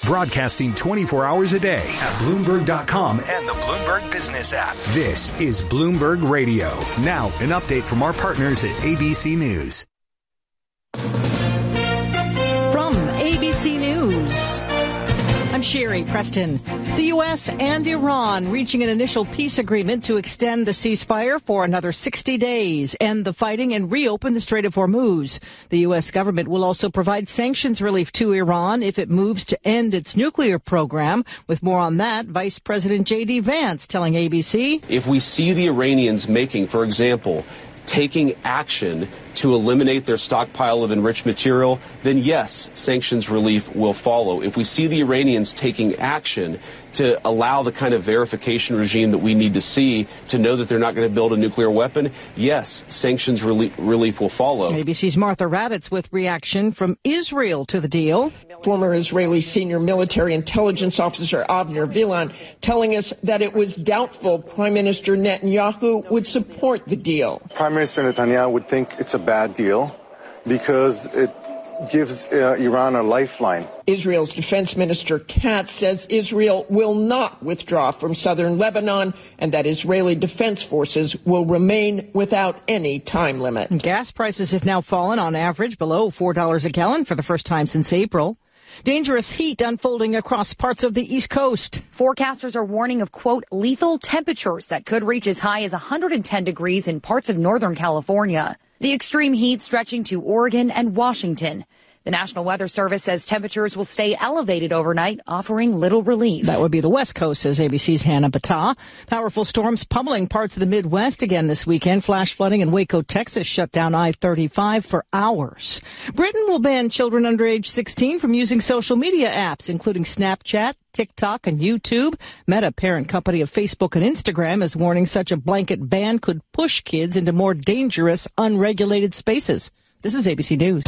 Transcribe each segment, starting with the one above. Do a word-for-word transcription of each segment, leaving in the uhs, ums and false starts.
Broadcasting twenty-four hours a day at Bloomberg dot com and the Bloomberg Business app. This is Bloomberg Radio. Now, an update from our partners at A B C News. From A B C News, I'm Sherry Preston. The U S and Iran reaching an initial peace agreement to extend the ceasefire for another sixty days, end the fighting, and reopen the Strait of Hormuz. The U S government will also provide sanctions relief to Iran if it moves to end its nuclear program. With more on that, Vice President J D. Vance telling A B C. If we see the Iranians making, for example, taking action to eliminate their stockpile of enriched material, then yes, sanctions relief will follow. If we see the Iranians taking action to allow the kind of verification regime that we need to see to know that they're not going to build a nuclear weapon, yes, sanctions relief, relief will follow. A B C's Martha Raddatz with reaction from Israel to the deal. Former Israeli senior military intelligence officer Avner Vilan telling us that it was doubtful Prime Minister Netanyahu would support the deal. Prime Minister Netanyahu would think it's a bad deal because it gives uh, Iran a lifeline. Israel's defense minister Katz says Israel will not withdraw from southern Lebanon and that Israeli defense forces will remain without any time limit. Gas prices have now fallen on average below four dollars a gallon for the first time since April. Dangerous heat unfolding across parts of the East Coast. Forecasters are warning of, quote, lethal temperatures that could reach as high as one hundred ten degrees in parts of Northern California. The extreme heat stretching to Oregon and Washington. The National Weather Service says temperatures will stay elevated overnight, offering little relief. That would be the West Coast, says A B C's Hannah Battah. Powerful storms pummeling parts of the Midwest again this weekend. Flash flooding in Waco, Texas shut down I thirty-five for hours. Britain will ban children under age sixteen from using social media apps, including Snapchat, TikTok, and YouTube. Meta, parent company of Facebook and Instagram, is warning such a blanket ban could push kids into more dangerous, unregulated spaces. This is A B C News.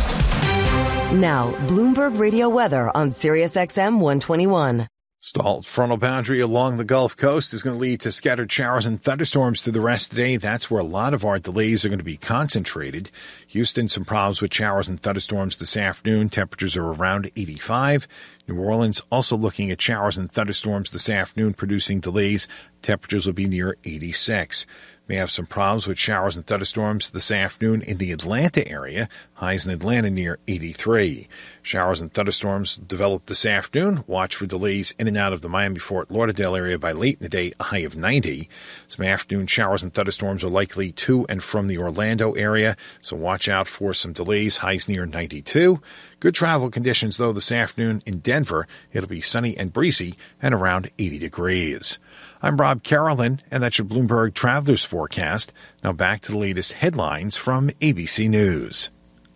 Now, Bloomberg Radio weather on Sirius X M one twenty-one. Stalled frontal boundary along the Gulf Coast is going to lead to scattered showers and thunderstorms through the rest of the day. That's where a lot of our delays are going to be concentrated. Houston, some problems with showers and thunderstorms this afternoon. Temperatures are around eighty-five. New Orleans also looking at showers and thunderstorms this afternoon, producing delays. Temperatures will be near eighty-six. May have some problems with showers and thunderstorms this afternoon in the Atlanta area. Highs in Atlanta near eighty-three. Showers and thunderstorms develop this afternoon. Watch for delays in and out of the Miami-Fort Lauderdale area by late in the day, a high of ninety. Some afternoon showers and thunderstorms are likely to and from the Orlando area, so watch out for some delays, highs near ninety-two. Good travel conditions, though, this afternoon in Denver. It'll be sunny and breezy and around eighty degrees. I'm Rob Carolyn, and that's your Bloomberg Travelers Forecast. Now back to the latest headlines from A B C News.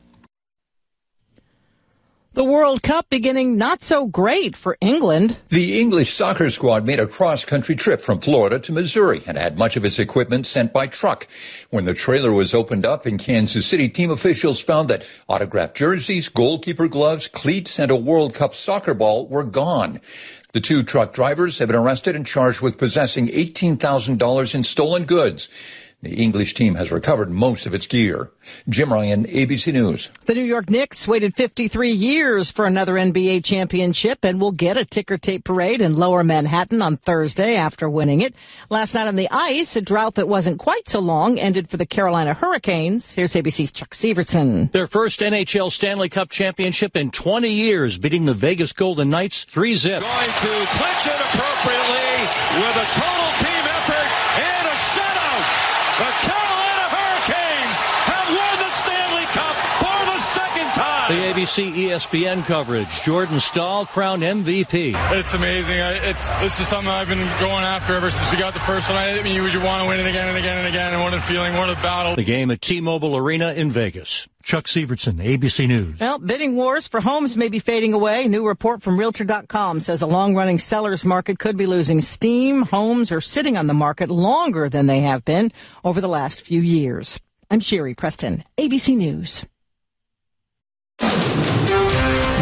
The World Cup beginning not so great for England. The English soccer squad made a cross-country trip from Florida to Missouri and had much of its equipment sent by truck. When the trailer was opened up in Kansas City, team officials found that autographed jerseys, goalkeeper gloves, cleats, and a World Cup soccer ball were gone. The two truck drivers have been arrested and charged with possessing eighteen thousand dollars in stolen goods. The English team has recovered most of its gear. Jim Ryan, A B C News. The New York Knicks waited fifty-three years for another N B A championship and will get a ticker tape parade in Lower Manhattan on Thursday after winning it. Last night on the ice, a drought that wasn't quite so long ended for the Carolina Hurricanes. Here's A B C's Chuck Severson. Their first N H L Stanley Cup championship in twenty years, beating the Vegas Golden Knights three zip. Going to clinch it appropriately with a total team effort and a shutout. The Carolina Hurricanes have won the Stanley Cup for the second time. The A B C E S P N coverage. Jordan Staal crowned M V P. It's amazing. It's this is something I've been going after ever since we got the first one. I mean, you would want to win it again and again and again. And what a feeling, what a battle. The game at T-Mobile Arena in Vegas. Chuck Severson, A B C News. Well, bidding wars for homes may be fading away. New report from Realtor dot com says a long-running seller's market could be losing steam. Homes are sitting on the market longer than they have been over the last few years. I'm Sherry Preston, A B C News.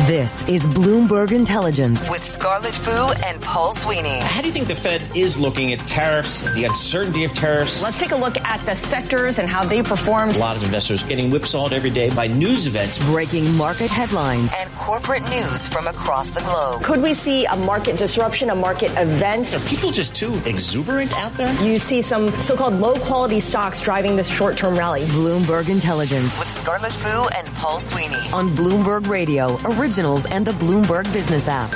This is Bloomberg Intelligence with Scarlett Fu and Paul Sweeney. How do you think the Fed is looking at tariffs, the uncertainty of tariffs? Let's take a look at the sectors and how they performed. A lot of investors getting whipsawed every day by news events. Breaking market headlines and corporate news from across the globe. Could we see a market disruption, a market event? Are people just too exuberant out there? You see some so-called low-quality stocks driving this short-term rally. Bloomberg Intelligence with Scarlett Fu and Paul Sweeney on Bloomberg Radio, Originals, and the Bloomberg Business app.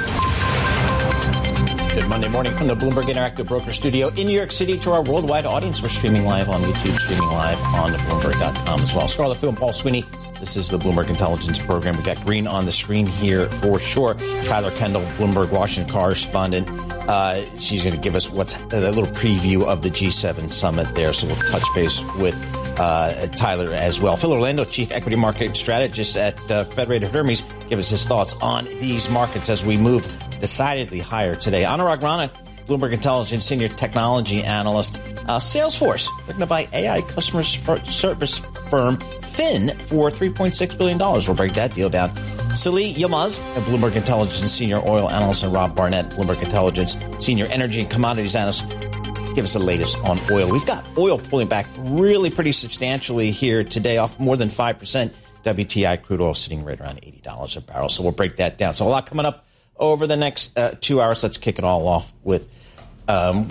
Good Monday morning from the Bloomberg Interactive Broker Studio in New York City to our worldwide audience. We're streaming live on YouTube, streaming live on Bloomberg dot com as well. Scarlett Fu and Paul Sweeney. This is the Bloomberg Intelligence Program. We got green on the screen here for sure. Tyler Kendall, Bloomberg Washington correspondent. Uh, she's going to give us what's a little preview of the G seven summit there. So we'll touch base with uh, Tyler as well. Phil Orlando, Chief Equity Market Strategist at uh, Federated Hermes, give us his thoughts on these markets as we move decidedly higher today. Anurag Rana, Bloomberg Intelligence Senior Technology Analyst. Uh, Salesforce looking to buy A I customer service firm Fin for three point six billion dollars. We'll break that deal down. Salih Yilmaz, a Bloomberg Intelligence Senior Oil Analyst, and Rob Barnett, Bloomberg Intelligence Senior Energy and Commodities Analyst, give us the latest on oil. We've got oil pulling back really pretty substantially here today, off more than five percent. W T I crude oil sitting right around eighty dollars a barrel. So we'll break that down. So a lot coming up over the next uh, two hours. Let's kick it all off with um,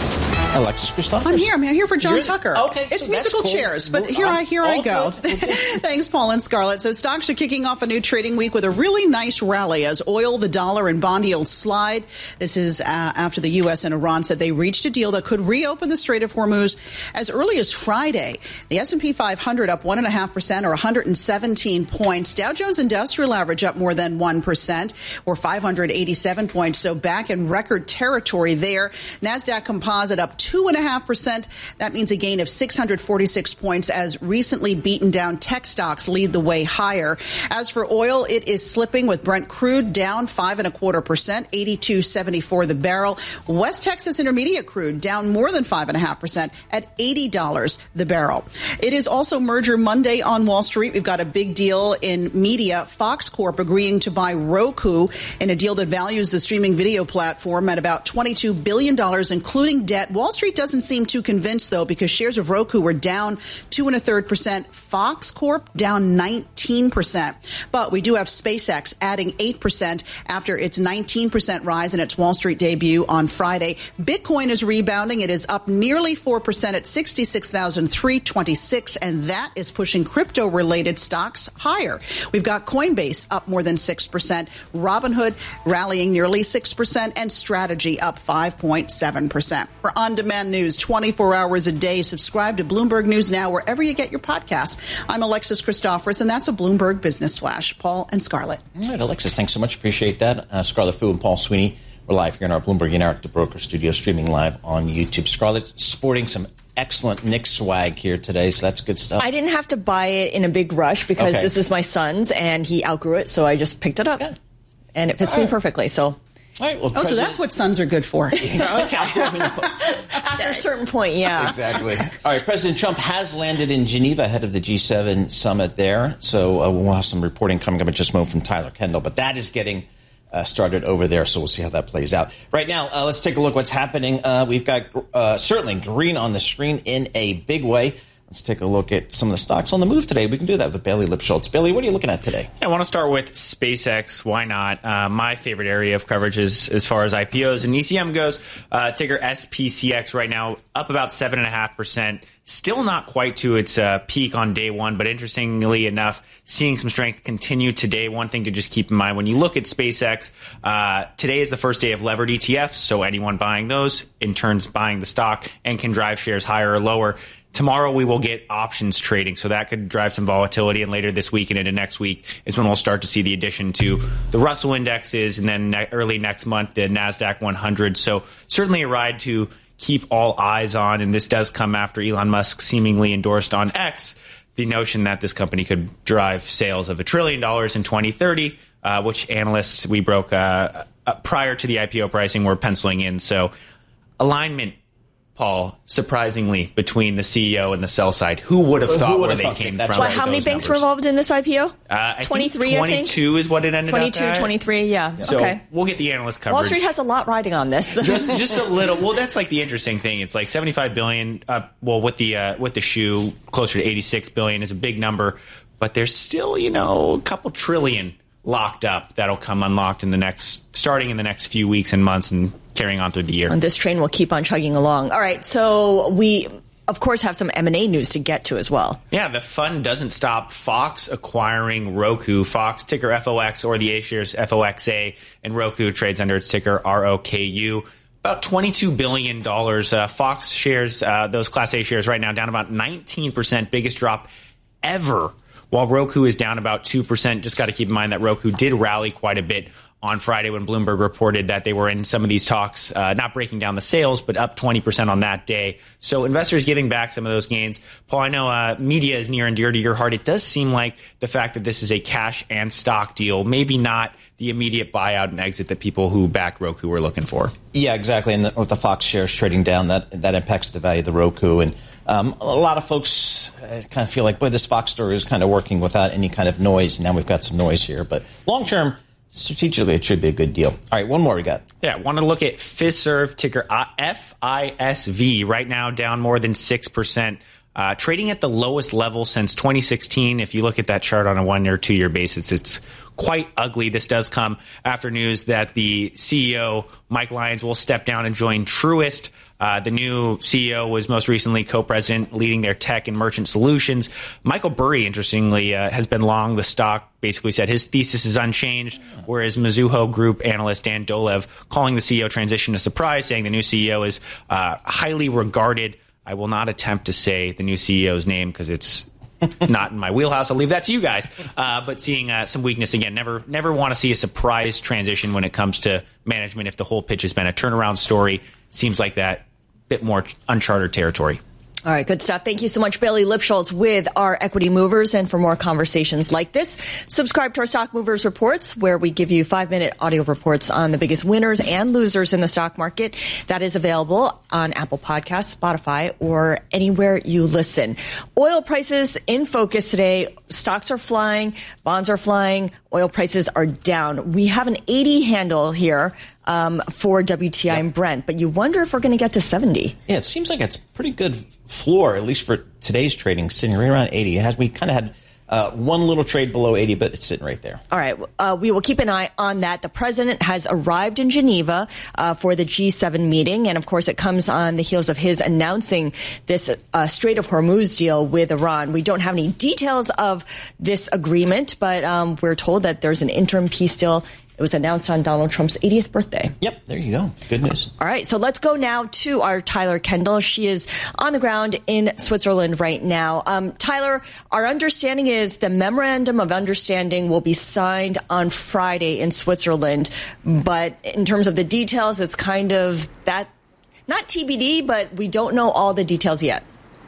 Alexis Christoph. I'm here. I'm here for John You're, Tucker. Okay, it's so musical cool. chairs, but Well, here I here I go. Good. Thanks, Paul and Scarlett. So stocks are kicking off a new trading week with a really nice rally as oil, the dollar, and bond yields slide. This is uh, after the U S and Iran said they reached a deal that could reopen the Strait of Hormuz as early as Friday. The S and P five hundred up one point five percent or one hundred seventeen points. Dow Jones Industrial Average up more than one percent or five hundred eighty-seven points. So back in record territory there. NASDAQ Composite up two point five percent. That means a gain of six hundred forty-six points as recently beaten down tech stocks lead the way higher. As for oil, it is slipping with Brent crude down five and a quarter percent, eighty-two seventy-four the barrel. West Texas Intermediate crude down more than five and a half percent at eighty dollars the barrel. It is also Merger Monday on Wall Street. We've got a big deal in media. Fox Corp agreeing to buy Roku in a deal that values the streaming video platform at about twenty-two billion dollars, including debt. Wall Street doesn't seem too convinced, though, because shares of Roku were down two and a third percent. Fox Corp down nineteen percent. But we do have SpaceX adding eight percent after its nineteen percent rise in its Wall Street debut on Friday. Bitcoin is rebounding. It is up nearly four percent at sixty-six thousand three hundred twenty-six, and that is pushing crypto-related stocks higher. We've got Coinbase up more than six percent, Robinhood rallying nearly six percent, and Strategy up five point seven percent. For on-demand news twenty-four hours a day, subscribe to Bloomberg News Now wherever you get your podcasts. I'm Alexis Christophorous, and that's a Bloomberg Business Flash. Paul and Scarlett. All right, Alexis, thanks so much. Appreciate that. Uh, Scarlett Fu and Paul Sweeney. We're live here in our Bloomberg Interactive Broker Studio, streaming live on YouTube. Scarlett sporting some excellent Nick swag here today, so that's good stuff. I didn't have to buy it in a big rush because okay. this is my son's, and he outgrew it, so I just picked it up. Yeah. And it fits All me right. perfectly, so... All right, well, oh, so that's what sons are good for. Okay. After a certain point, yeah. Exactly. All right, President Trump has landed in Geneva ahead of the G seven summit there. So uh, we'll have some reporting coming up in just a moment from Tyler Kendall. But that is getting uh, started over there, so we'll see how that plays out. Right now, uh, let's take a look what's happening. Uh, we've got uh, certainly green on the screen in a big way. Let's take a look at some of the stocks on the move today. We can do that with Bailey Lipschultz. Bailey, what are you looking at today? I want to start with SpaceX. Why not? Uh, my favorite area of coverage is as far as I P Os and E C M goes. Uh, ticker S P C X right now up about seven point five percent. Still not quite to its uh, peak on day one, but interestingly enough, seeing some strength continue today. One thing to just keep in mind when you look at SpaceX, uh, today is the first day of levered E T Fs, so anyone buying those in turns buying the stock and can drive shares higher or lower. Tomorrow we will get options trading, so that could drive some volatility. And later this week and into next week is when we'll start to see the addition to the Russell indexes, and then ne- early next month the NASDAQ one hundred. So certainly a ride to keep all eyes on. And this does come after Elon Musk seemingly endorsed on X the notion that this company could drive sales of a trillion dollars in twenty thirty, uh, which analysts we broke uh, uh, prior to the I P O pricing were penciling in. So alignment Paul, surprisingly, between the C E O and the sell side. Who would have thought where they came That's from? why how many banks numbers. were involved in this I P O? Uh, twenty-three, I think twenty-two I think? is what it ended twenty-two, up at. twenty-three, yeah. So okay. we'll get the analyst coverage. Wall Street has a lot riding on this. just, just a little. Well, that's like the interesting thing. It's like seventy-five billion. Uh, well, with the uh, with the shoe, closer to eighty-six billion is a big number, but there's still, you know, a couple trillion locked up that'll come unlocked in the next, starting in the next few weeks and months and carrying on through the year. And this train will keep on chugging along. All right, so we, of course, have some M and A news to get to as well. Yeah, the fun doesn't stop. Fox acquiring Roku. Fox, ticker F O X, or the A shares F O X A, and Roku trades under its ticker R O K U. About twenty-two billion dollars. Uh, Fox shares, uh, those Class A shares right now, down about nineteen percent, biggest drop ever. While Roku is down about two percent, just got to keep in mind that Roku did rally quite a bit on Friday when Bloomberg reported that they were in some of these talks, uh, not breaking down the sales, but up twenty percent on that day. So investors giving back some of those gains. Paul, I know uh, media is near and dear to your heart. It does seem like the fact that this is a cash and stock deal, maybe not the immediate buyout and exit that people who back Roku were looking for. Yeah, exactly. And the, with the Fox shares trading down, that that impacts the value of the Roku. And um, a lot of folks uh, kind of feel like, boy, this Fox story is kind of working without any kind of noise. Now we've got some noise here. But long term, strategically, it should be a good deal. All right, one more we got. Yeah, I want to look at Fiserv, ticker F I S V, right now down more than six percent. Uh, trading at the lowest level since twenty sixteen. If you look at that chart on a one-year, two-year basis, it's quite ugly. This does come after news that the C E O, Mike Lyons, will step down and join Truist. Uh, the new C E O was most recently co-president leading their tech and merchant solutions. Michael Burry, interestingly, uh, has been long the stock, basically said his thesis is unchanged, whereas Mizuho Group analyst Dan Dolev calling the C E O transition a surprise, saying the new C E O is uh, highly regarded. I will not attempt to say the new C E O's name because it's not in my wheelhouse. I'll leave that to you guys. Uh, but seeing uh, some weakness again, never never want to see a surprise transition when it comes to management. If the whole pitch has been a turnaround story, seems like that bit more uncharted territory. All right, good stuff. Thank you so much, Bailey Lipschultz, with our Equity Movers. And for more conversations like this, subscribe to our Stock Movers Reports, where we give you five-minute audio reports on the biggest winners and losers in the stock market. That is available on Apple Podcasts, Spotify, or anywhere you listen. Oil prices in focus today. Stocks are flying. Bonds are flying. Oil prices are down. We have an eighty handle here um, for W T I yep. and Brent, but you wonder if we're going to get to seventy. Yeah, it seems like it's a pretty good floor, at least for today's trading, sitting right around eighty. It has, we kind of had uh, one little trade below eighty, but it's sitting right there. All right. Uh, we will keep an eye on that. The president has arrived in Geneva uh, for the G seven meeting. And, of course, it comes on the heels of his announcing this uh, Strait of Hormuz deal with Iran. We don't have any details of this agreement, but um, we're told that there's an interim peace deal. It was announced on Donald Trump's eightieth birthday. Yep, there you go. Good news. All right, so let's go now to our Tyler Kendall. She is on the ground in Switzerland right now. Um, Tyler, our understanding is the memorandum of understanding will be signed on Friday in Switzerland. But in terms of the details, it's kind of that, not T B D, but we don't know all the details yet.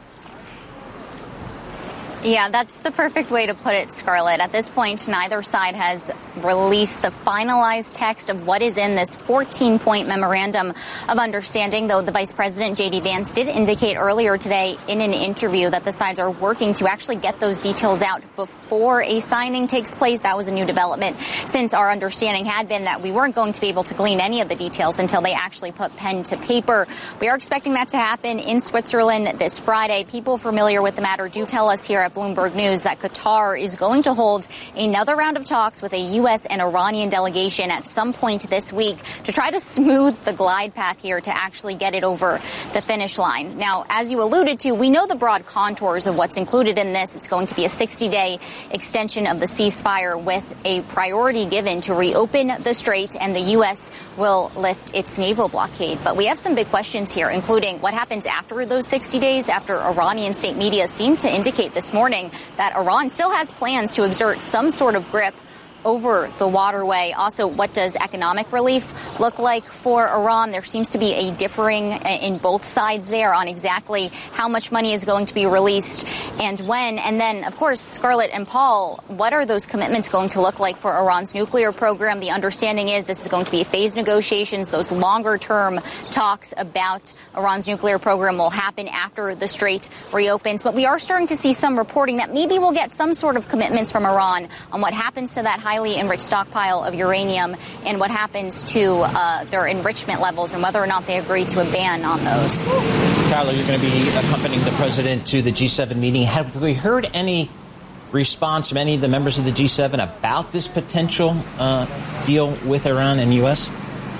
Yeah, that's the perfect way to put it, Scarlett. At this point, neither side has released the finalized text of what is in this fourteen-point memorandum of understanding, though the Vice President, J D Vance, did indicate earlier today in an interview that the sides are working to actually get those details out before a signing takes place. That was a new development, since our understanding had been that we weren't going to be able to glean any of the details until they actually put pen to paper. We are expecting that to happen in Switzerland this Friday. People familiar with the matter do tell us here at Bloomberg News that Qatar is going to hold another round of talks with a U S and Iranian delegation at some point this week to try to smooth the glide path here to actually get it over the finish line. Now, as you alluded to, we know the broad contours of what's included in this. It's going to be a sixty-day extension of the ceasefire with a priority given to reopen the strait, and the U S will lift its naval blockade. But we have some big questions here, including what happens after those sixty days, after Iranian state media seemed to indicate this morning that Iran still has plans to exert some sort of grip over the waterway? Also, what does economic relief look like for Iran? There seems to be a differing in both sides there on exactly how much money is going to be released and when. And then, of course, Scarlett and Paul, what are those commitments going to look like for Iran's nuclear program? The understanding is this is going to be phased negotiations. Those longer-term talks about Iran's nuclear program will happen after the Strait reopens. But we are starting to see some reporting that maybe we'll get some sort of commitments from Iran on what happens to that highly enriched stockpile of uranium and what happens to uh, their enrichment levels and whether or not they agree to a ban on those. Tyler, you're going to be accompanying the president to the G seven meeting. Have we heard any response from any of the members of the G seven about this potential uh, deal with Iran and U S?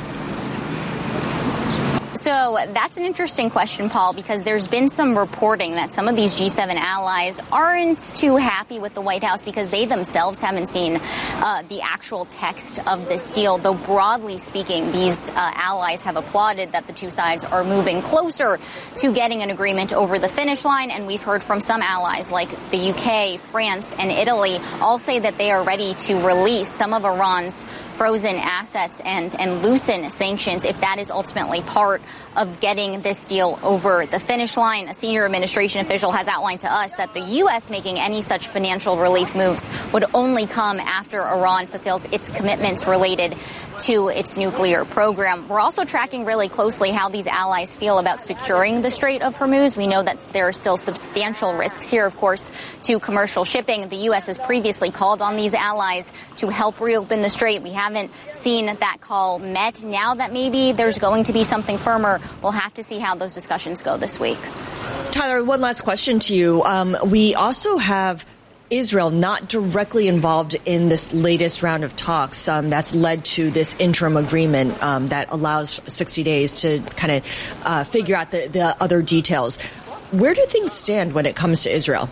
So that's an interesting question, Paul, because there's been some reporting that some of these G seven allies aren't too happy with the White House because they themselves haven't seen uh, the actual text of this deal, though broadly speaking, these uh, allies have applauded that the two sides are moving closer to getting an agreement over the finish line. And we've heard from some allies like the U K, France, and Italy all say that they are ready to release some of Iran's frozen assets and, and loosen sanctions if that is ultimately part of getting this deal over the finish line. A senior administration official has outlined to us that the U S making any such financial relief moves would only come after Iran fulfills its commitments related to its nuclear program. We're also tracking really closely how these allies feel about securing the Strait of Hormuz. We know that there are still substantial risks here, of course, to commercial shipping. The U S has previously called on these allies to help reopen the strait. We haven't seen that call met. Now that maybe there's going to be something firmer, we'll have to see how those discussions go this week. Tyler, one last question to you. Um, we also have Israel not directly involved in this latest round of talks um, that's led to this interim agreement um, that allows sixty days to kind of uh, figure out the, the other details. Where do things stand when it comes to Israel?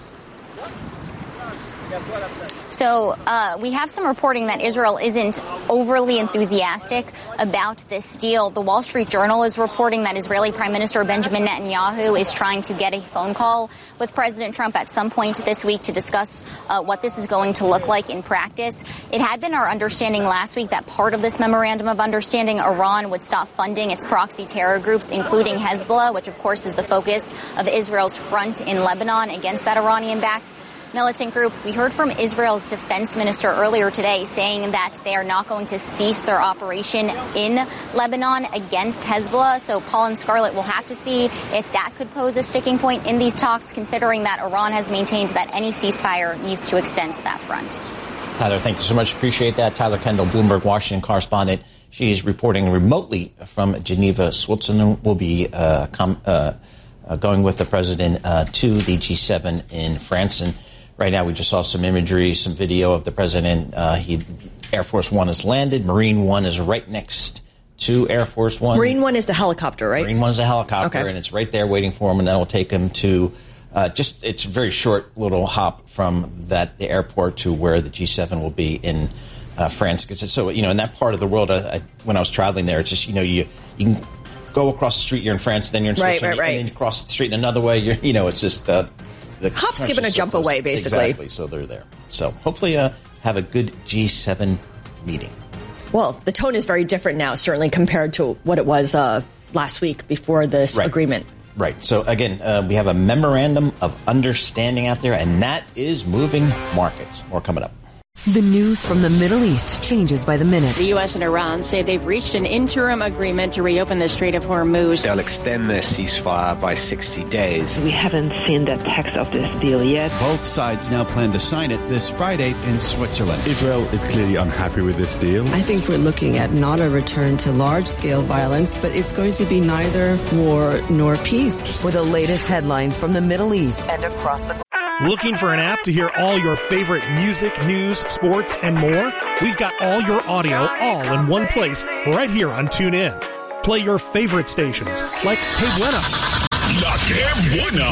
So uh, we have some reporting that Israel isn't overly enthusiastic about this deal. The Wall Street Journal is reporting that Israeli Prime Minister Benjamin Netanyahu is trying to get a phone call with President Trump at some point this week to discuss uh, what this is going to look like in practice. It had been our understanding last week that part of this memorandum of understanding, Iran would stop funding its proxy terror groups, including Hezbollah, which of course is the focus of Israel's front in Lebanon against that Iranian-backed militant group. We heard from Israel's defense minister earlier today saying that they are not going to cease their operation in Lebanon against Hezbollah. So Paul and Scarlett will have to see if that could pose a sticking point in these talks, considering that Iran has maintained that any ceasefire needs to extend to that front. Tyler, thank you so much. Appreciate that. Tyler Kendall, Bloomberg Washington correspondent. She's reporting remotely from Geneva, Switzerland. We'll be uh, com- uh, uh, going with the president uh, to the G seven in France. And right now, we just saw some imagery, some video of the president. Uh, he, Air Force One has landed. Marine One is right next to Air Force One. Marine One is the helicopter, right? Marine One is the helicopter, okay. And it's right there waiting for him, and that will take him to uh, just, it's a very short little hop from that the airport to where the G seven will be in uh, France. Because so, you know, in that part of the world, I, I, when I was traveling there, it's just, you know, you, you can go across the street, you're in France, then you're in Switzerland, right, right, right. and then you cross the street another way, you're, you know, it's just... Uh, The hop, skip, and a jump away, basically. Exactly, so they're there. So hopefully uh, have a good G seven meeting. Well, the tone is very different now, certainly compared to what it was uh, last week before this right. agreement. Right. So, again, uh, we have a memorandum of understanding out there, and that is moving markets. More coming up. The news from the Middle East changes by the minute. The U S and Iran say they've reached an interim agreement to reopen the Strait of Hormuz. They'll extend their ceasefire by sixty days. We haven't seen the text of this deal yet. Both sides now plan to sign it this Friday in Switzerland. Israel is clearly unhappy with this deal. I think we're looking at not a return to large-scale violence, but it's going to be neither war nor peace. For the latest headlines from the Middle East and across the Looking for an app to hear all your favorite music, news, sports, and more? We've got all your audio all in one place right here on TuneIn. Play your favorite stations like Hey Buena, La Que Buena,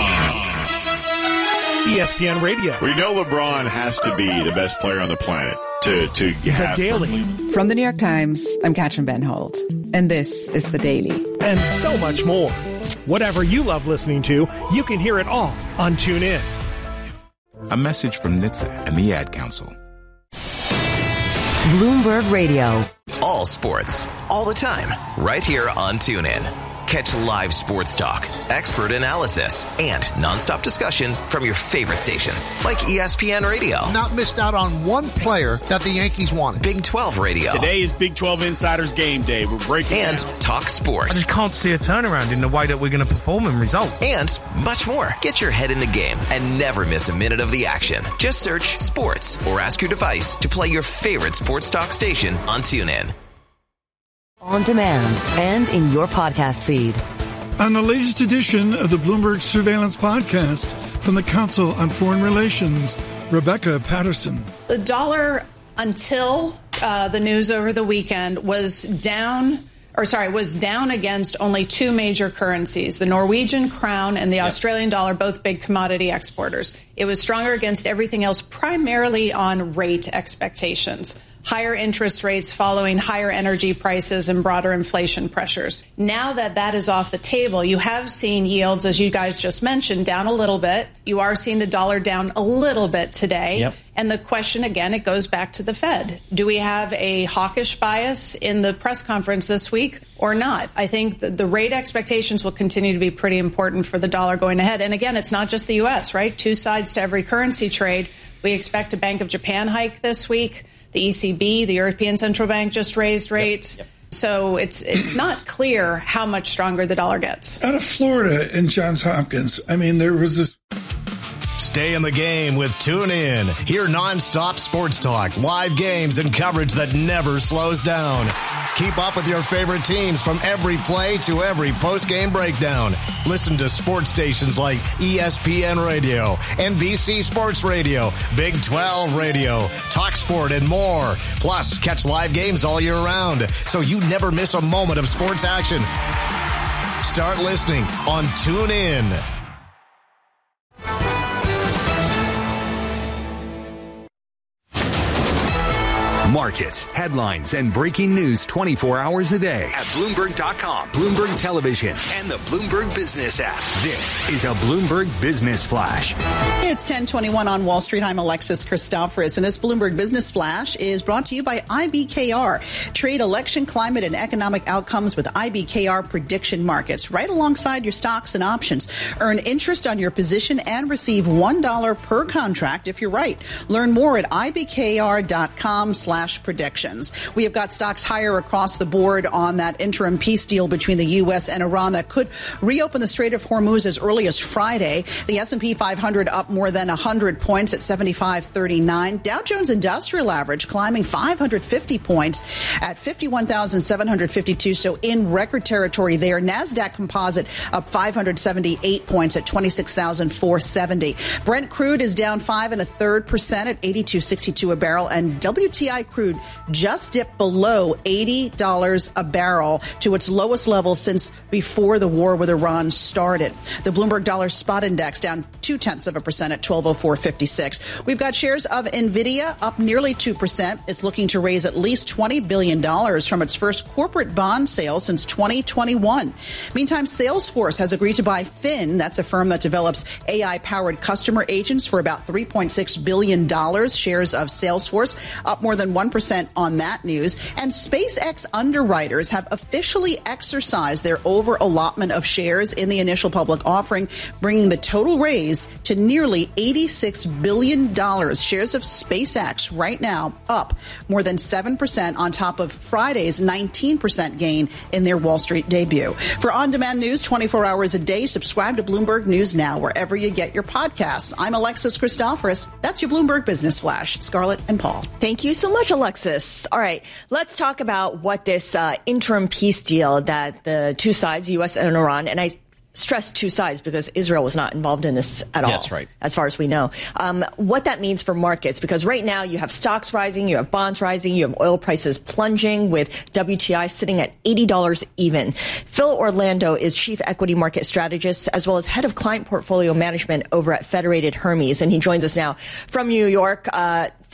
E S P N Radio. We know LeBron has to be the best player on the planet to, to have... The Daily. From the New York Times, I'm Katrin Benholt, and this is The Daily. And so much more. Whatever you love listening to, you can hear it all on TuneIn. A message from N H T S A and the Ad Council. Bloomberg Radio. All sports, all the time, right here on TuneIn. Catch live sports talk, expert analysis, and nonstop discussion from your favorite stations, like E S P N Radio. Not missed out on one player that the Yankees wanted. Big twelve Radio. Today is Big twelve Insiders Game Day. We're breaking And down. Talk Sports. I just can't see a turnaround in the way that we're going to perform and result. And much more. Get your head in the game and never miss a minute of the action. Just search sports or ask your device to play your favorite sports talk station on TuneIn. On demand and in your podcast feed. On the latest edition of the Bloomberg Surveillance Podcast from the Council on Foreign Relations, Rebecca Patterson. The dollar until uh, the news over the weekend was down, or sorry, was down against only two major currencies, the Norwegian crown and the yep. Australian dollar, both big commodity exporters. It was stronger against everything else, primarily on rate expectations. Higher interest rates following higher energy prices and broader inflation pressures. Now that that is off the table, you have seen yields, as you guys just mentioned, down a little bit. You are seeing the dollar down a little bit today. Yep. And the question, again, it goes back to the Fed. Do we have a hawkish bias in the press conference this week or not? I think the, the rate expectations will continue to be pretty important for the dollar going ahead. And again, it's not just the U S, right? Two sides to every currency trade. We expect a Bank of Japan hike this week. The E C B, the European Central Bank, just raised rates. Yep, yep. So it's it's not clear how much stronger the dollar gets. Out of Florida in Johns Hopkins, I mean, there was this. Stay in the game with TuneIn. Hear nonstop sports talk, live games, and coverage that never slows down. Keep up with your favorite teams from every play to every post-game breakdown. Listen to sports stations like E S P N Radio, N B C Sports Radio, Big twelve Radio, Talk Sport, and more. Plus, catch live games all year round, so you never miss a moment of sports action. Start listening on TuneIn. Markets, headlines, and breaking news twenty-four hours a day at Bloomberg dot com, Bloomberg Television, and the Bloomberg Business app. This is a Bloomberg Business Flash. It's ten twenty-one on Wall Street. I'm Alexis Christoforous, and this Bloomberg Business Flash is brought to you by I B K R. Trade election, climate, and economic outcomes with I B K R prediction markets, right alongside your stocks and options. Earn interest on your position and receive one dollar per contract if you're right. Learn more at I B K R dot com slash predictions. We have got stocks higher across the board on that interim peace deal between the U S and Iran that could reopen the Strait of Hormuz as early as Friday. The S and P five hundred up more than one hundred points at seventy-five thirty-nine. Dow Jones Industrial Average climbing five hundred fifty points at fifty-one thousand seven hundred fifty-two, so in record territory there. NASDAQ Composite up five hundred seventy-eight points at twenty-six thousand four hundred seventy. Brent crude is down five and a third percent at eighty-two sixty-two a barrel, and W T I crude just dipped below eighty dollars a barrel to its lowest level since before the war with Iran started. The Bloomberg Dollar Spot Index down two tenths of a percent at twelve oh four fifty-six. We've got shares of NVIDIA up nearly two percent. It's looking to raise at least twenty billion dollars from its first corporate bond sale since twenty twenty-one. Meantime, Salesforce has agreed to buy Fin. That's a firm that develops A I-powered customer agents for about three point six billion dollars. Shares of Salesforce up more than one percent on that news. And SpaceX underwriters have officially exercised their over allotment of shares in the initial public offering, bringing the total raised to nearly eighty-six billion dollars. Shares of SpaceX right now up more than seven percent on top of Friday's nineteen percent gain in their Wall Street debut. For on-demand news twenty-four hours a day, subscribe to Bloomberg News Now wherever you get your podcasts. I'm Alexis Christoforous. That's your Bloomberg Business Flash. Scarlett and Paul. Thank you so much, Alexis. All right, let's talk about what this uh, interim peace deal that the two sides, U S and Iran, and I stress two sides because Israel was not involved in this at all. That's right. As far as we know. Um, what that means for markets, because right now you have stocks rising, you have bonds rising, you have oil prices plunging with W T I sitting at eighty dollars even. Phil Orlando is chief equity market strategist as well as head of client portfolio management over at Federated Hermes, and he joins us now from New York. Uh, Phil,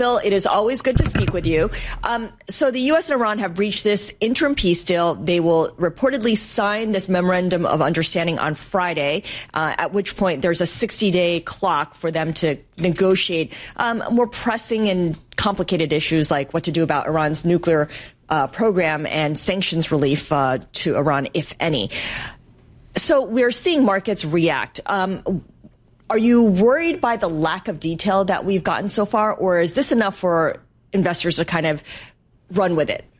Phil, it is always good to speak with you. Um, so the U S and Iran have reached this interim peace deal. They will reportedly sign this memorandum of understanding on Friday, uh, at which point there's a sixty-day clock for them to negotiate um, more pressing and complicated issues like what to do about Iran's nuclear uh, program and sanctions relief uh, to Iran, if any. So we're seeing markets react. Um, are you worried by the lack of detail that we've gotten so far, or is this enough for investors to kind of run with it?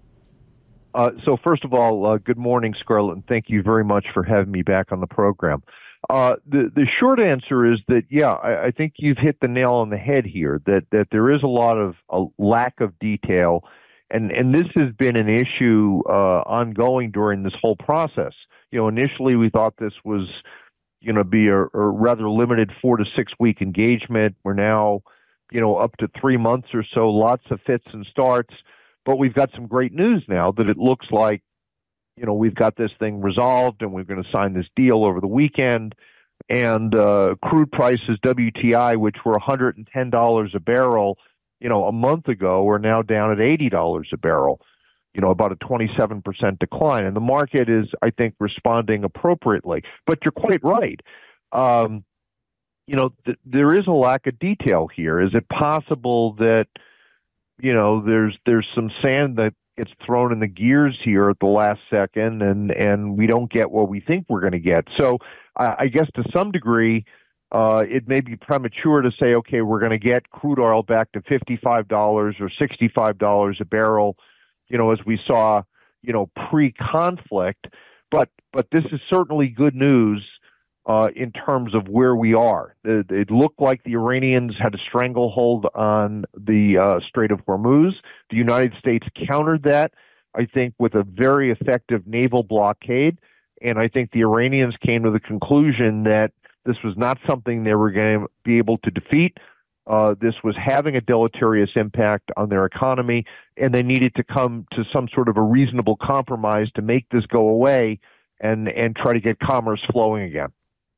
Uh, so first of all, uh, good morning, Scarlett, and thank you very much for having me back on the program. Uh, the, the short answer is that, yeah, I, I think you've hit the nail on the head here, that, that there is a lot of a lack of detail, and, and this has been an issue uh, ongoing during this whole process. You know, initially we thought this was, you know, be a, a rather limited four to six week engagement. We're now, you know, up to three months or so, lots of fits and starts. But we've got some great news now that it looks like, you know, we've got this thing resolved and we're going to sign this deal over the weekend. And uh, crude prices, W T I, which were one hundred ten dollars a barrel, you know, a month ago, are now down at eighty dollars a barrel. You know, about a twenty-seven percent decline. And the market is, I think, responding appropriately. But you're quite right. Um, you know, th- there is a lack of detail here. Is it possible that, you know, there's there's some sand that gets thrown in the gears here at the last second and, and we don't get what we think we're going to get? So I, I guess to some degree, uh, it may be premature to say, okay, we're going to get crude oil back to fifty-five dollars or sixty-five dollars a barrel, you know, as we saw, you know, pre-conflict, but but this is certainly good news uh, in terms of where we are. It, it looked like the Iranians had a stranglehold on the uh, Strait of Hormuz. The United States countered that, I think, with a very effective naval blockade, and I think the Iranians came to the conclusion that this was not something they were going to be able to defeat. Uh, this was having a deleterious impact on their economy, and they needed to come to some sort of a reasonable compromise to make this go away and, and try to get commerce flowing again.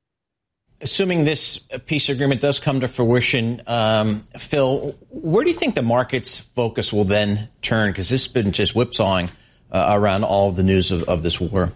Assuming this peace agreement does come to fruition, um, Phil, where do you think the market's focus will then turn? Because this has been just whipsawing uh, around all of the news of, of this war.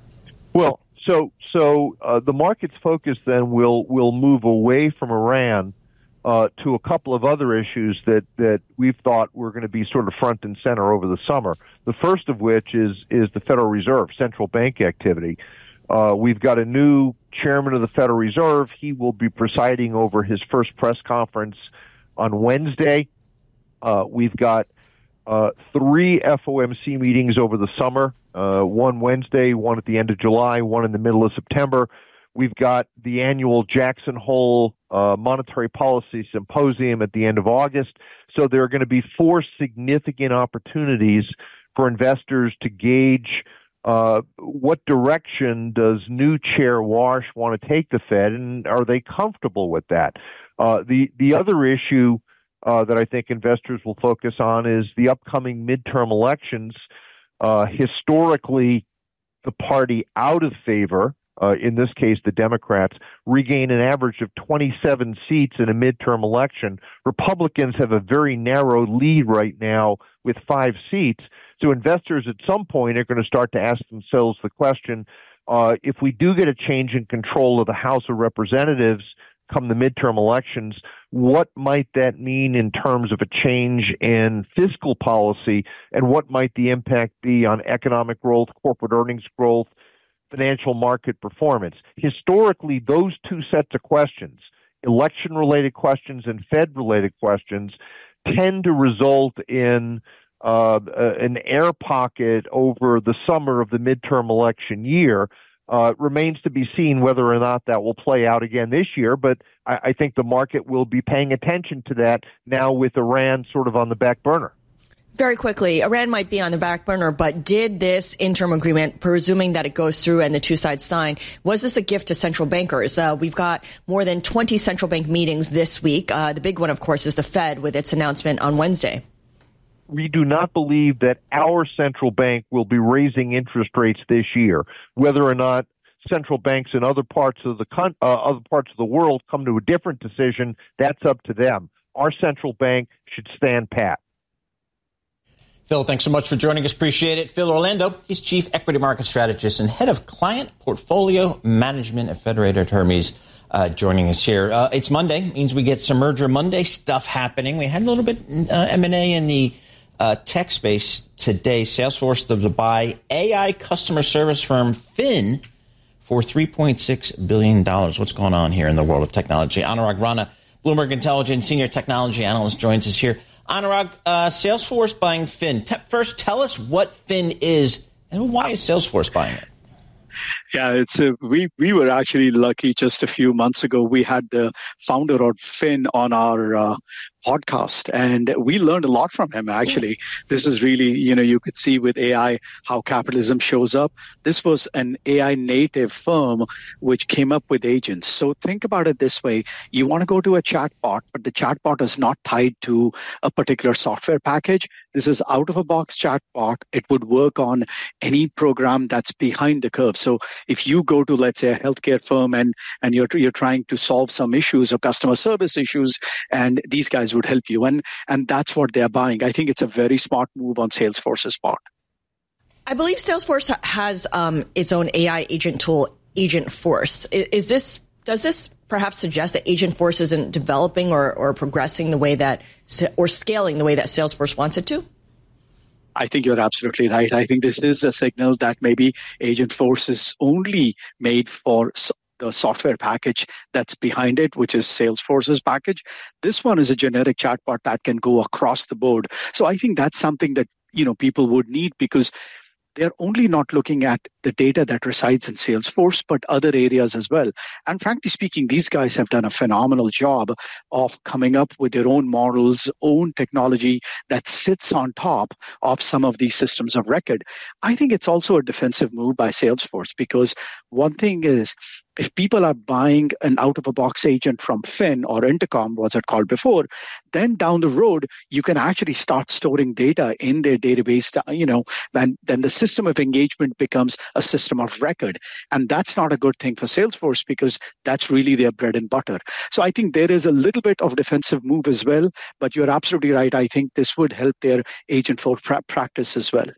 Well, so so uh, the market's focus then will will move away from Iran Uh, to a couple of other issues that, that we've thought were going to be sort of front and center over the summer. The first of which is is the Federal Reserve, central bank activity. Uh, we've got a new chairman of the Federal Reserve. He will be presiding over his first press conference on Wednesday. Uh, we've got uh, three F O M C meetings over the summer, uh, one Wednesday, one at the end of July, one in the middle of September. We've got the annual Jackson Hole uh, Monetary Policy Symposium at the end of August. So there are going to be four significant opportunities for investors to gauge uh, what direction does new Chair Warsh want to take the Fed, and are they comfortable with that? Uh, the, the other issue uh, that I think investors will focus on is the upcoming midterm elections. Uh, historically, the party out of favor, Uh, in this case, the Democrats, regain an average of twenty-seven seats in a midterm election. Republicans have a very narrow lead right now with five seats. So investors at some point are going to start to ask themselves the question, uh, if we do get a change in control of the House of Representatives come the midterm elections, what might that mean in terms of a change in fiscal policy, and what might the impact be on economic growth, corporate earnings growth, financial market performance? Historically, those two sets of questions, election-related questions and Fed-related questions, tend to result in uh, an air pocket over the summer of the midterm election year. Uh, remains to be seen whether or not that will play out again this year, but I, I think the market will be paying attention to that now with Iran sort of on the back burner. Very quickly, Iran might be on the back burner, but did this interim agreement, presuming that it goes through and the two sides sign, was this a gift to central bankers? Uh, we've got more than twenty central bank meetings this week. Uh, the big one, of course, is the Fed with its announcement on Wednesday. We do not believe that our central bank will be raising interest rates this year. Whether or not central banks in other parts of the con- uh, other parts of the world come to a different decision, that's up to them. our central bank should stand pat. Phil, thanks so much for joining us. Appreciate it. Phil Orlando, he's Chief Equity Market Strategist and Head of Client Portfolio Management at Federated Hermes, uh, joining us here. Uh, it's Monday, means we get some Merger Monday stuff happening. We had a little bit uh, M and A in the uh, tech space today. Salesforce to buy A I customer service firm Fin for three point six billion dollars. What's going on here in the world of technology? Anurag Rana, Bloomberg Intelligence Senior Technology Analyst, joins us here. Anurag, uh, Salesforce buying Fin. Te- first, tell us what Fin is and why is Salesforce buying it? Yeah, it's a, we we were actually lucky. Just a few months ago, we had the founder of Fin on our uh, podcast, and we learned a lot from him. Actually, this is really, you know, you could see with A I how capitalism shows up. This was an A I native firm which came up with agents. So think about it this way: you want to go to a chatbot, but the chatbot is not tied to a particular software package. This is out of a box chatbot. It would work on any program that's behind the curve. So if you go to, let's say, a healthcare firm and, and you're, you're trying to solve some issues or customer service issues, and these guys would help you. And, and that's what they're buying. I think it's a very smart move on Salesforce's part. I believe Salesforce has um, its own A I agent tool, Agentforce. Is, is this, does this perhaps suggest that Agentforce isn't developing or, or progressing the way that, or scaling the way that Salesforce wants it to? I think you're absolutely right. I think this is a signal that maybe Agentforce is only made for the software package that's behind it, which is Salesforce's package. This one is a generic chatbot that can go across the board. So I think that's something that, you know, people would need, because they're only not looking at the data that resides in Salesforce, but other areas as well. And frankly speaking, these guys have done a phenomenal job of coming up with their own models, own technology that sits on top of some of these systems of record. I think it's also a defensive move by Salesforce, because one thing is, if people are buying an out-of-a-box agent from Fin or Intercom, was it called before, then down the road, you can actually start storing data in their database, you know, and then the system of engagement becomes a system of record. And that's not a good thing for Salesforce, because that's really their bread and butter. So I think there is a little bit of defensive move as well, but you're absolutely right. I think this would help their Agentforce pra- practice as well.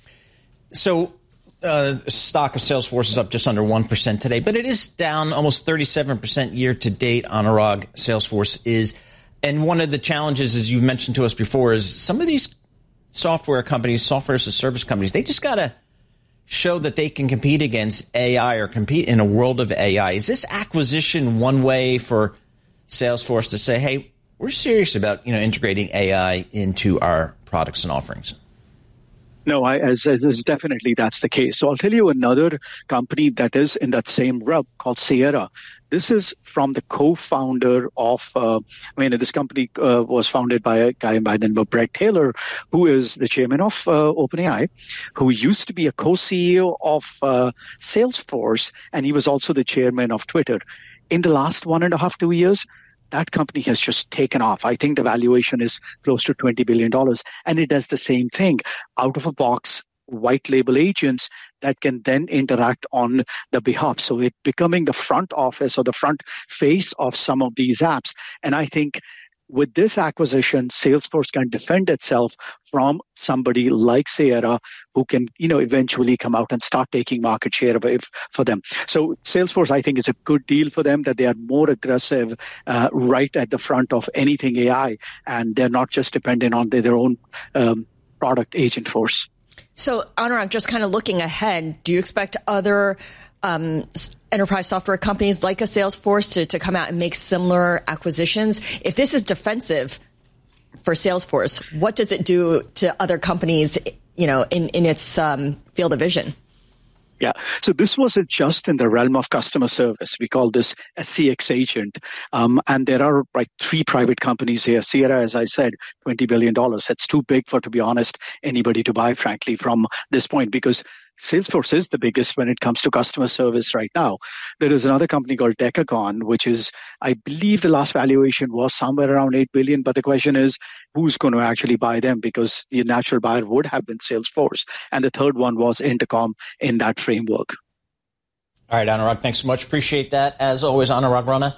So, Uh, stock of Salesforce is up just under one percent today, but it is down almost thirty-seven percent year to date. Anurag, Salesforce is. And one of the challenges, as you've mentioned to us before, is some of these software companies, software as a service companies, they just got to show that they can compete against A I or compete in a world of A I. Is this acquisition one way for Salesforce to say, hey, we're serious about, you know, integrating A I into our products and offerings? No, I, as, as definitely that's the case. So I'll tell you another company that is in that same rub called Sierra. This is from the co-founder of, uh, I mean, this company uh, was founded by a guy by the name of Bret Taylor, who is the chairman of uh, OpenAI, who used to be a co-C E O of uh, Salesforce, and he was also the chairman of Twitter. In the last one and a half, two years, that company has just taken off. I think the valuation is close to twenty billion dollars. And it does the same thing, out of a box, white label agents that can then interact on the behalf. So it becoming the front office or the front face of some of these apps. And I think with this acquisition, Salesforce can defend itself from somebody like Sierra, who can, you know, eventually come out and start taking market share away for them. So Salesforce, I think, is a good deal for them, that they are more aggressive uh, right at the front of anything A I, and they're not just dependent on their, their own um, product, Agentforce. So, Anurag, just kind of looking ahead, do you expect other um, enterprise software companies like a Salesforce to, to come out and make similar acquisitions? If this is defensive for Salesforce, what does it do to other companies, you know, in, in its um, field of vision? Yeah. So this wasn't just in the realm of customer service. We call this a C X agent. Um, and there are like three private companies here. Sierra, as I said, twenty billion dollars. That's too big for, to be honest, anybody to buy, frankly, from this point, because Salesforce is the biggest when it comes to customer service right now. There is another company called Decagon, which is, I believe the last valuation was somewhere around eight billion dollars. But the question is, who's going to actually buy them? Because the natural buyer would have been Salesforce. And the third one was Intercom in that framework. All right, Anurag, thanks so much. Appreciate that. As always, Anurag Rana,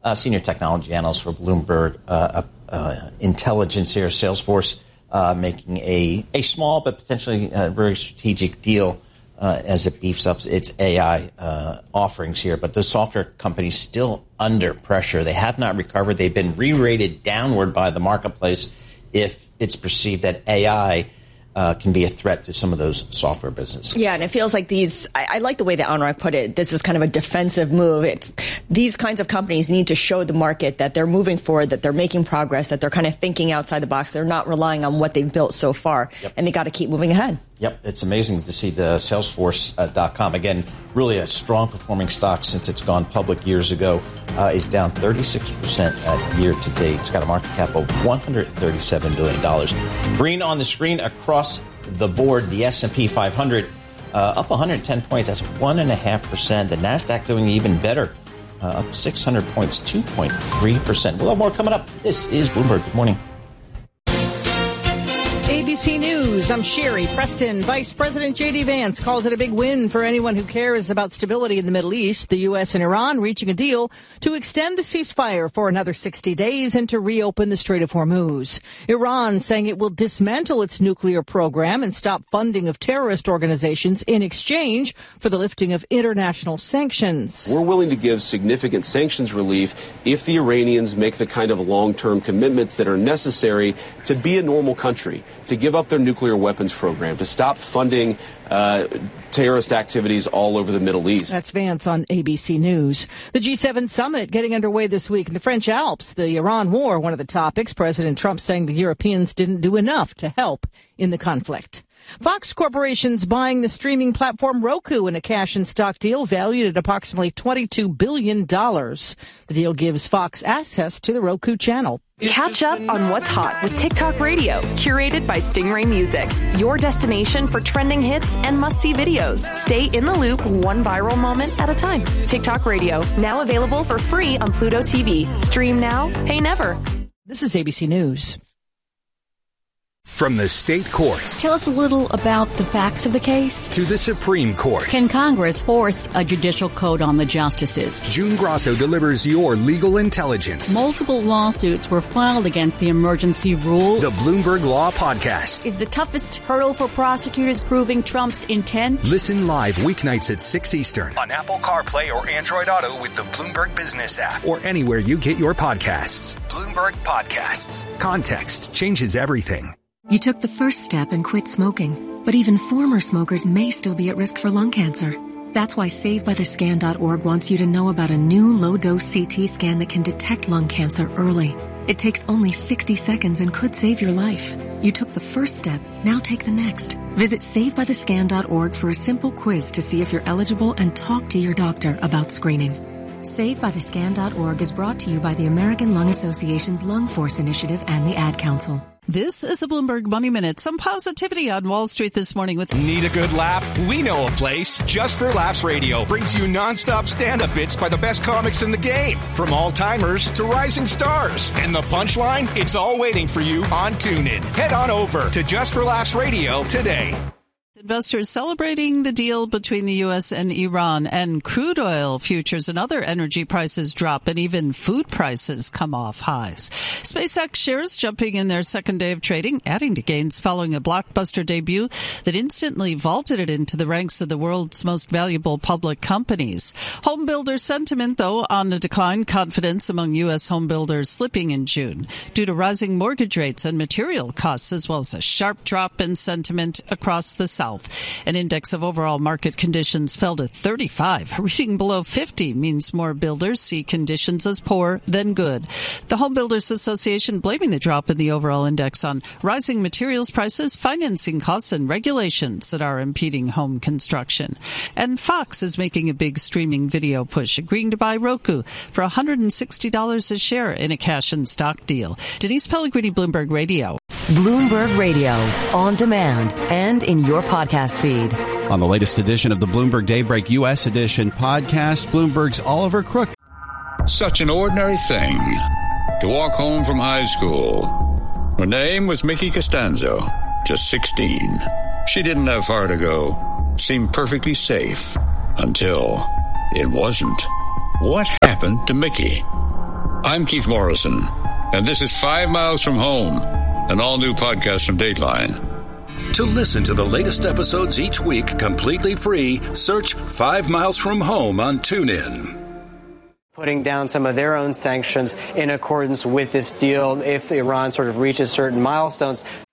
uh, senior technology analyst for Bloomberg uh, uh, Intelligence here. Salesforce uh, making a, a small but potentially uh, very strategic deal uh, as it beefs up its A I uh, offerings here. But the software company's still under pressure. They have not recovered. They've been re-rated downward by the marketplace if it's perceived that A I Uh, can be a threat to some of those software businesses. Yeah, and it feels like these, I, I like the way that Anurag put it, this is kind of a defensive move. It's, these kinds of companies need to show the market that they're moving forward, that they're making progress, that they're kind of thinking outside the box. They're not relying on what they've built so far, yep. and they got to keep moving ahead. Yep, it's amazing to see the Salesforce dot com, again, really a strong performing stock since it's gone public years ago, uh, is down thirty-six percent uh, year to date. It's got a market cap of one hundred thirty-seven billion dollars. Green on the screen across the board, the S and P five hundred uh, up one hundred ten points, that's one point five percent. The NASDAQ doing even better, uh, up six hundred points, two point three percent. We'll have more coming up. This is Bloomberg. Good morning. A B C News, I'm Sherry Preston. Vice President J D. Vance calls it a big win for anyone who cares about stability in the Middle East. The U S and Iran reaching a deal to extend the ceasefire for another sixty days and to reopen the Strait of Hormuz. Iran saying it will dismantle its nuclear program and stop funding of terrorist organizations in exchange for the lifting of international sanctions. We're willing to give significant sanctions relief if the Iranians make the kind of long-term commitments that are necessary to be a normal country, to give up their nuclear weapons program, to stop funding uh, terrorist activities all over the Middle East. That's Vance on A B C News. The G seven summit getting underway this week in the French Alps. The Iran war, one of the topics. President Trump saying the Europeans didn't do enough to help in the conflict. Fox Corporation's buying the streaming platform Roku in a cash and stock deal valued at approximately twenty-two billion dollars. The deal gives Fox access to the Roku channel. Catch up on what's hot with TikTok Radio, curated by Stingray Music. Your destination for trending hits and must-see videos. Stay in the loop, one viral moment at a time. TikTok Radio, now available for free on Pluto T V. Stream now, pay never. This is A B C News. From the state courts. Tell us a little about the facts of the case. To the Supreme Court. Can Congress force a judicial code on the justices? June Grasso delivers your legal intelligence. Multiple lawsuits were filed against the emergency rule. The Bloomberg Law Podcast. Is the toughest hurdle for prosecutors proving Trump's intent? Listen live weeknights at six Eastern on Apple CarPlay or Android Auto with the Bloomberg Business app or anywhere you get your podcasts. Bloomberg Podcasts. Context changes everything. You took the first step and quit smoking, but even former smokers may still be at risk for lung cancer. That's why Save By The Scan dot org wants you to know about a new low-dose C T scan that can detect lung cancer early. It takes only sixty seconds and could save your life. You took the first step, now take the next. Visit Save By The Scan dot org for a simple quiz to see if you're eligible and talk to your doctor about screening. Save By The Scan dot org is brought to you by the American Lung Association's Lung Force Initiative and the Ad Council. This is a Bloomberg Money Minute. Some positivity on Wall Street this morning with... Need a good laugh? We know a place. Just for Laughs Radio brings you nonstop stand-up bits by the best comics in the game. From all-timers to rising stars. And the punchline? It's all waiting for you on TuneIn. Head on over to Just for Laughs Radio today. Investors celebrating the deal between the U S and Iran, and crude oil futures and other energy prices drop, and even food prices come off highs. SpaceX shares jumping in their second day of trading, adding to gains following a blockbuster debut that instantly vaulted it into the ranks of the world's most valuable public companies. Home builder sentiment, though, on the decline, confidence among U S home builders slipping in June due to rising mortgage rates and material costs, as well as a sharp drop in sentiment across the South. An index of overall market conditions fell to thirty-five. Reading below fifty means more builders see conditions as poor than good. The Home Builders Association blaming the drop in the overall index on rising materials prices, financing costs, and regulations that are impeding home construction. And Fox is making a big streaming video push, agreeing to buy Roku for one hundred sixty dollars a share in a cash and stock deal. Denise Pellegrini, Bloomberg Radio. Bloomberg Radio, on demand and in your podcast feed. On the latest edition of the Bloomberg Daybreak U S Edition podcast, Bloomberg's Oliver Crook. Such an ordinary thing to walk home from high school. Her name was Mickey Costanzo, just sixteen. She didn't have far to go, seemed perfectly safe, until it wasn't. What happened to Mickey? I'm Keith Morrison, and this is Five Miles from Home, an all-new podcast from Dateline. To listen to the latest episodes each week completely free, search Five Miles from Home on TuneIn. Putting down some of their own sanctions in accordance with this deal if Iran sort of reaches certain milestones.